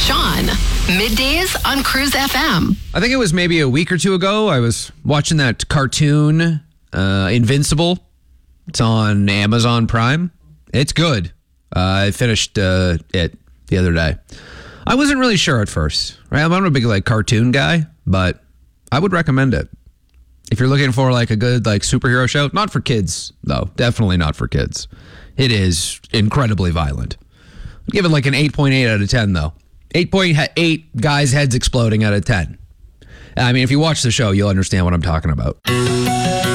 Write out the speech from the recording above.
Sean, middays on Cruise FM. I think it was maybe a week or two ago. I was watching that cartoon, Invincible. It's on Amazon Prime. It's good. I finished it the other day. I wasn't really sure at first. Right? I'm not a big cartoon guy, but I would recommend it. If you're looking for a good superhero show, not for kids though. Definitely not for kids. It is incredibly violent. I'd give it an 8.8 out of 10 though. 8.8 guys' heads exploding out of 10. I mean, if you watch the show, you'll understand what I'm talking about.